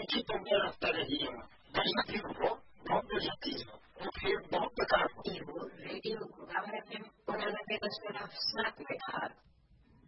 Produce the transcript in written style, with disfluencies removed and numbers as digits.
की तुमने रखता रही हो, नेगेटिव हो, बहुत जल्दी हो, और फिर बहुत करती हो, रेडियो को, उन्होंने फिर उसको स्नैप में कहा